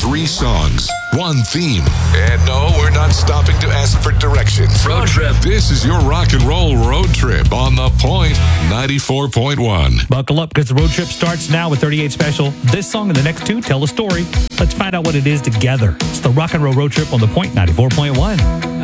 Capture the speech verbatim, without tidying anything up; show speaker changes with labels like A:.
A: Three songs, one theme. And no, we're not stopping to ask for directions.
B: Road trip.
A: This is your rock and roll road trip on The Point ninety-four point one.
C: Buckle up, because the road trip starts now with thirty-eight Special. This song and the next two tell a story. Let's find out what it is together. It's the Rock and Roll Road Trip on The Point ninety-four point one.